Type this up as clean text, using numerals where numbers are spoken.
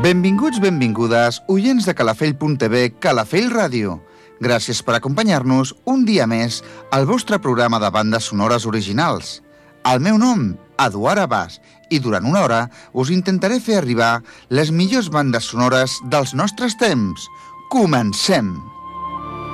Benvinguts, benvingudes, oients de calafell.tv, Calafell Ràdio. Gràcies per acompanyar-nos un dia més al vostre programa de bandes sonores originals. El meu nom, Eduard Abàs, i durant una hora us intentaré fer arribar les millors bandes sonores dels nostres temps. Comencem!